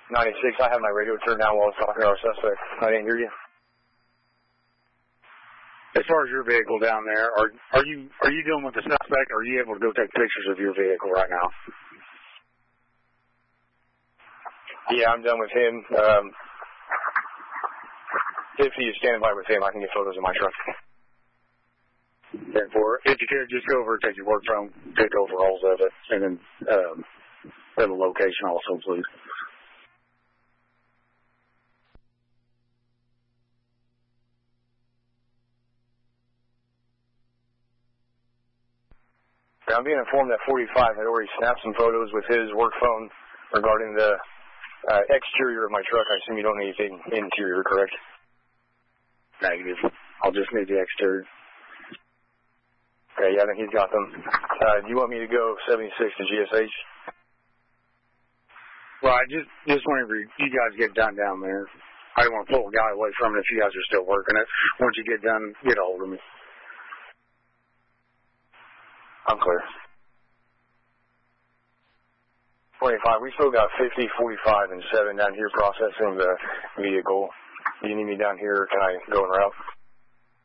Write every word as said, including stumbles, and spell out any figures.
ninety-six, I have my radio turned down while I was talking to our suspect. I didn't hear you. As far as your vehicle down there, are are you are you dealing with the suspect, or are you able to go take pictures of your vehicle right now? Yeah, I'm done with him. Um, if he is standing by with him, I can get photos of my truck. And for if you could, just go over and take your work phone, take overalls of it, and then um, have a location also, please. I'm being informed that forty-five had already snapped some photos with his work phone regarding the uh, exterior of my truck. I assume you don't need anything interior, correct? Negative. I'll just need the exterior. Okay, yeah, then he's got them. Uh, do you want me to go seventy-six to G S H? Well, I just, just whenever you guys get done down there, I don't want to pull a guy away from it if you guys are still working it. Once you get done, get a hold of me. I'm clear. twenty-five, we still got fifty, forty-five, and seven down here processing the vehicle. Do you need me down here, or can I go en route?